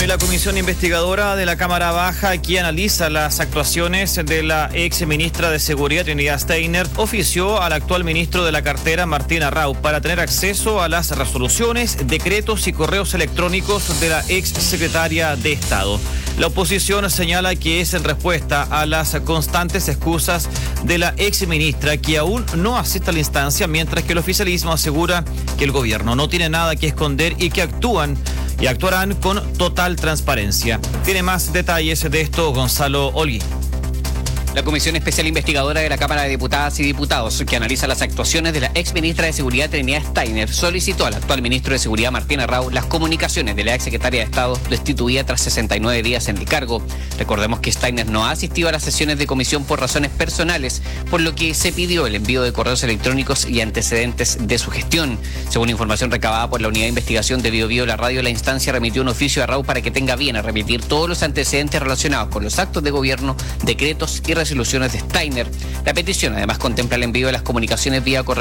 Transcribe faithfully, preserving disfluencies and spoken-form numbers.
Bueno, y la comisión investigadora de la Cámara Baja, que analiza las actuaciones de la ex ministra de Seguridad, Trinidad Steiner, ofició al actual ministro de la cartera, Martín Arrau, para tener acceso a las resoluciones, decretos y correos electrónicos de la ex secretaria de Estado. La oposición señala que es en respuesta a las constantes excusas de la ex ministra, que aún no asiste a la instancia, mientras que el oficialismo asegura que el gobierno no tiene nada que esconder y que actúan y actuarán con total transparencia. Tiene más detalles de esto Gonzalo Olgui. La Comisión Especial Investigadora de la Cámara de Diputadas y Diputados, que analiza las actuaciones de la ex ministra de Seguridad Trinidad Steiner, solicitó al actual ministro de Seguridad Martín Arrau las comunicaciones de la ex secretaria de Estado destituida tras sesenta y nueve días en el cargo. Recordemos que Steiner no ha asistido a las sesiones de comisión por razones personales, por lo que se pidió el envío de correos electrónicos y antecedentes de su gestión. Según información recabada por la Unidad de Investigación de Bio Bio, la radio, la instancia remitió un oficio a Arrau para que tenga bien a remitir todos los antecedentes relacionados con los actos de gobierno, decretos y resoluciones de Steiner. La petición además contempla el envío de las comunicaciones vía correo